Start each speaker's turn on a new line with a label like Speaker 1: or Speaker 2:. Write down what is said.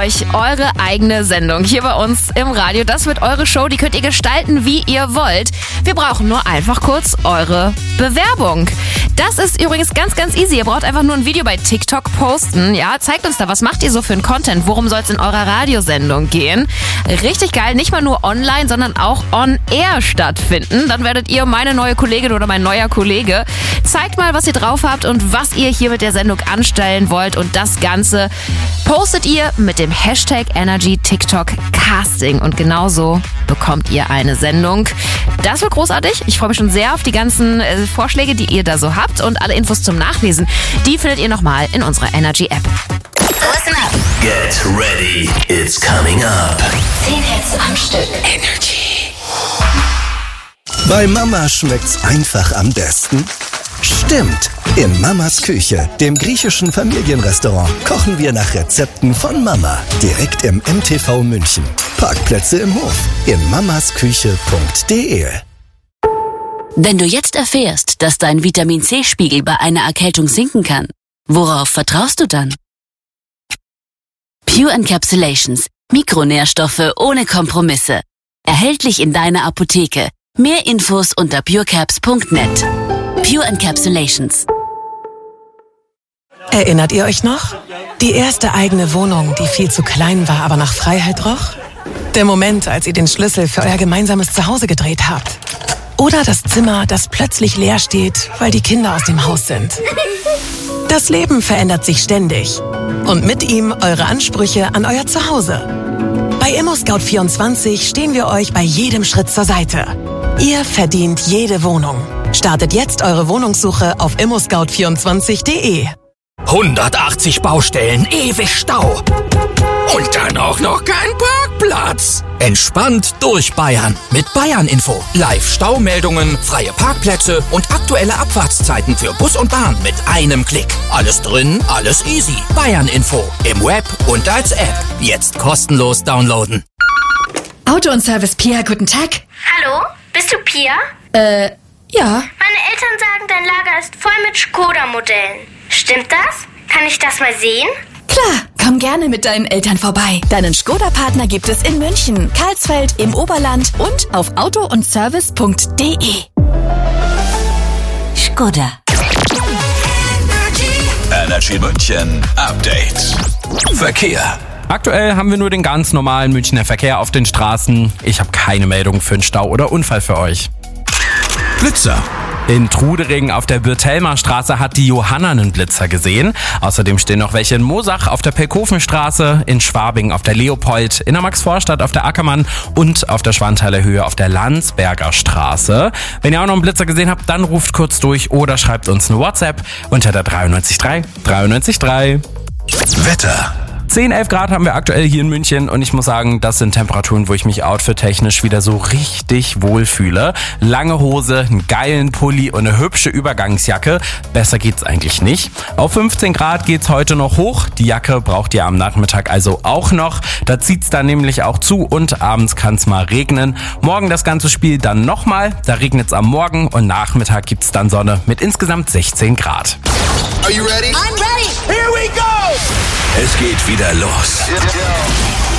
Speaker 1: euch eure eigene Sendung hier bei uns im Radio. Das wird eure Show, die könnt ihr gestalten, wie ihr wollt. Wir brauchen nur einfach kurz eure Bewerbung. Das ist übrigens ganz, ganz easy. Ihr braucht einfach nur ein Video bei TikTok posten. Ja, zeigt uns da, was macht ihr so für einen Content? Worum soll es in eurer Radiosendung gehen? Richtig geil, nicht mal nur online, sondern auch on air stattfinden. Dann werdet ihr meine neue Kollegin oder mein neuer Kollege. Zeigt mal, was ihr drauf habt und was ihr hier mit der Sendung anstellen wollt. Und das Ganze postet ihr mit dem Hashtag Energy TikTok Casting. Und genauso bekommt ihr eine Sendung. Das wird großartig. Ich freue mich schon sehr auf die ganzen Vorschläge, die ihr da so habt. Und alle Infos zum Nachlesen, die findet ihr nochmal in unserer Energy App.
Speaker 2: Listen up.
Speaker 3: Get ready, it's coming up.
Speaker 2: 10 Hits am Stück.
Speaker 3: Energy.
Speaker 4: Bei Mama schmeckt's einfach am besten. Stimmt! In Mamas Küche, dem griechischen Familienrestaurant, kochen wir nach Rezepten von Mama. Direkt im MTV München. Parkplätze im Hof in mamasküche.de.
Speaker 5: Wenn du jetzt erfährst, dass dein Vitamin-C-Spiegel bei einer Erkältung sinken kann, worauf vertraust du dann? Pure Encapsulations. Mikronährstoffe ohne Kompromisse. Erhältlich in deiner Apotheke. Mehr Infos unter purecaps.net. Pure Encapsulations.
Speaker 6: Erinnert ihr euch noch? Die erste eigene Wohnung, die viel zu klein war, aber nach Freiheit roch? Der Moment, als ihr den Schlüssel für euer gemeinsames Zuhause gedreht habt. Oder das Zimmer, das plötzlich leer steht, weil die Kinder aus dem Haus sind. Das Leben verändert sich ständig. Und mit ihm eure Ansprüche an euer Zuhause. Bei ImmoScout24 stehen wir euch bei jedem Schritt zur Seite. Ihr verdient jede Wohnung. Startet jetzt eure Wohnungssuche auf immoscout24.de.
Speaker 3: 180 Baustellen, ewig Stau. Und dann auch noch kein Parkplatz. Entspannt durch Bayern mit Bayern-Info. Live-Staumeldungen, freie Parkplätze und aktuelle Abfahrtszeiten für Bus und Bahn mit einem Klick. Alles drin, alles easy. Bayern-Info im Web und als App. Jetzt kostenlos downloaden.
Speaker 7: Auto und Service Pia, guten Tag.
Speaker 8: Hallo, bist du Pia?
Speaker 7: Ja.
Speaker 8: Meine Eltern sagen, dein Lager ist voll mit Skoda-Modellen. Stimmt das? Kann ich das mal sehen?
Speaker 7: Klar, komm gerne mit deinen Eltern vorbei. Deinen Skoda-Partner gibt es in München, Karlsfeld, im Oberland und auf autoundservice.de.
Speaker 5: Skoda.
Speaker 3: Energy München Update. Verkehr.
Speaker 9: Aktuell haben wir nur den ganz normalen Münchner Verkehr auf den Straßen. Ich habe keine Meldung für einen Stau oder Unfall für euch.
Speaker 3: Blitzer.
Speaker 9: In Trudering auf der Birtelmer Straße hat die Johanna einen Blitzer gesehen. Außerdem stehen noch welche in Mosach auf der Pelkofenstraße, in Schwabing auf der Leopold, in der Maxvorstadt auf der Ackermann und auf der Schwanthaler Höhe auf der Landsberger Straße. Wenn ihr auch noch einen Blitzer gesehen habt, dann ruft kurz durch oder schreibt uns eine WhatsApp unter der 93.3 93.3.
Speaker 3: Wetter.
Speaker 9: 10, 11 Grad haben wir aktuell hier in München und ich muss sagen, das sind Temperaturen, wo ich mich outfit-technisch wieder so richtig wohlfühle. Lange Hose, einen geilen Pulli und eine hübsche Übergangsjacke. Besser geht's eigentlich nicht. Auf 15 Grad geht's heute noch hoch. Die Jacke braucht ihr am Nachmittag also auch noch. Da zieht's dann nämlich auch zu und abends kann's mal regnen. Morgen das ganze Spiel dann nochmal. Da regnet's am Morgen und Nachmittag gibt's dann Sonne mit insgesamt 16 Grad.
Speaker 3: Are you ready?
Speaker 2: I'm ready.
Speaker 3: Here we go! Es geht wieder los.